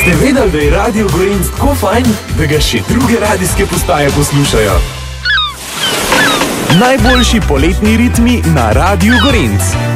Ste vedeli, da je Radio Gorenc tako fajn, da ga še druge radijske postaje poslušajo? Najboljši poletni ritmi na Radio Gorenc.